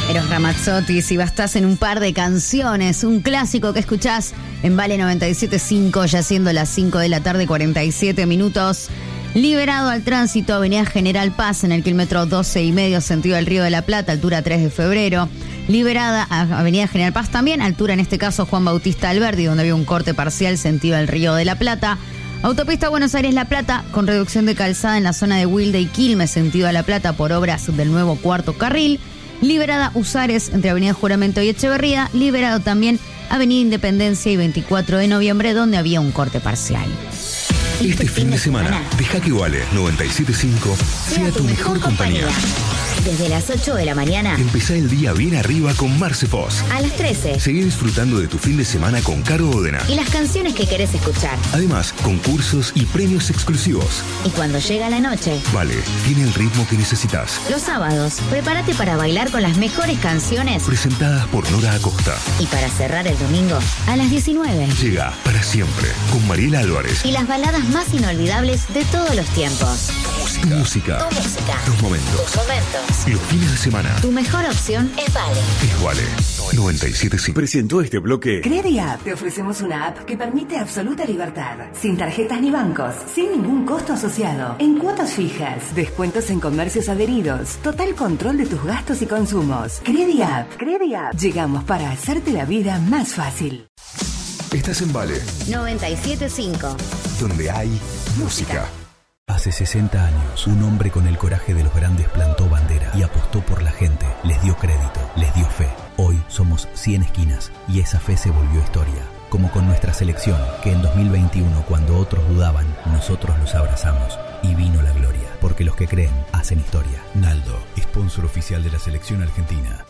Eros Ramazzotti, si bastás en un par de canciones, un clásico que escuchás en Vale 97.5, ya siendo las 5 de la tarde, 47 minutos. Liberado al tránsito, Avenida General Paz, en el kilómetro 12,5, sentido del Río de la Plata, altura 3 de febrero. Liberada a Avenida General Paz también, altura en este caso Juan Bautista Alberdi, donde había un corte parcial, sentido del Río de la Plata. Autopista Buenos Aires-La Plata, con reducción de calzada en la zona de Wilde y Quilmes, sentido a La Plata, por obras del nuevo cuarto carril. Liberada Usares, entre Avenida Juramento y Echeverría. Liberado también Avenida Independencia y 24 de noviembre, donde había un corte parcial. Este fin de semana, deja que Vale 97.5 sea tu mejor compañía. Desde las 8 de la mañana. Empezá el día bien arriba con Marce Foss. A las 13. Seguí disfrutando de tu fin de semana con Caro Odena. Y las canciones que querés escuchar. Además, concursos y premios exclusivos. Y cuando llega la noche. Vale, tiene el ritmo que necesitas. Los sábados, prepárate para bailar con las mejores canciones. Presentadas por Nora Acosta. Y para cerrar el domingo, a las 19. Llega para siempre con Mariela Álvarez. Y las baladas más inolvidables de todos los tiempos. Tu música. Tu música. Tus momentos. Tus momentos. Los fines de semana. Tu mejor opción es Vale. Es Vale 97.5. Presentó este bloque CrediApp. Te ofrecemos una app que permite absoluta libertad. Sin tarjetas ni bancos. Sin ningún costo asociado. En cuotas fijas. Descuentos en comercios adheridos. Total control de tus gastos y consumos. CrediApp. Llegamos para hacerte la vida más fácil. Estás en Vale 97.5. donde hay música. Hace 60 años, un hombre con el coraje de los grandes plantó bandera y apostó por la gente, les dio crédito, les dio fe. Hoy somos 100 esquinas y esa fe se volvió historia. Como con nuestra selección, que en 2021, cuando otros dudaban, nosotros los abrazamos y vino la gloria. Porque los que creen hacen historia. Naldo, sponsor oficial de la selección argentina.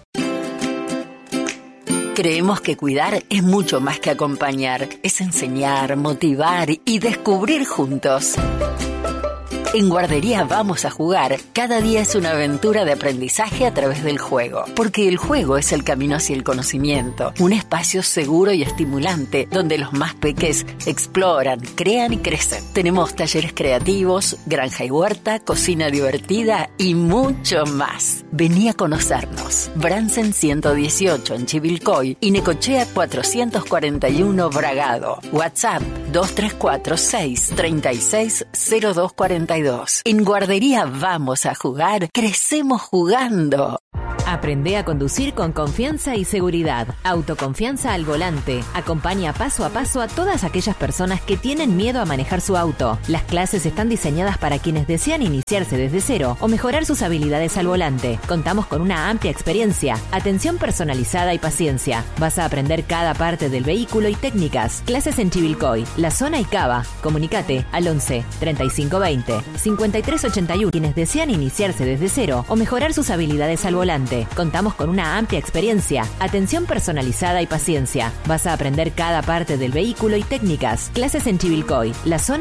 Creemos que cuidar es mucho más que acompañar. Es enseñar, motivar y descubrir juntos. En Guardería Vamos a Jugar, cada día es una aventura de aprendizaje a través del juego. Porque el juego es el camino hacia el conocimiento. Un espacio seguro y estimulante donde los más peques exploran, crean y crecen. Tenemos talleres creativos, granja y huerta, cocina divertida y mucho más. Vení a conocernos. Bransen 118 en Chivilcoy y Necochea 441 Bragado. WhatsApp 2346360242. En Guardería Vamos a Jugar, crecemos jugando. Aprende a conducir con confianza y seguridad. Autoconfianza al volante. Acompaña paso a paso a todas aquellas personas que tienen miedo a manejar su auto. Las clases están diseñadas para quienes desean iniciarse desde cero o mejorar sus habilidades al volante. Contamos con una amplia experiencia, atención personalizada y paciencia. Vas a aprender cada parte del vehículo y técnicas. Clases en Chivilcoy, La Zona y Cava. Comunicate al 11 35 20 53 81. Quienes desean iniciarse desde cero o mejorar sus habilidades al volante. Contamos con una amplia experiencia, atención personalizada y paciencia. Vas a aprender cada parte del vehículo y técnicas. Clases en Chivilcoy, La Zona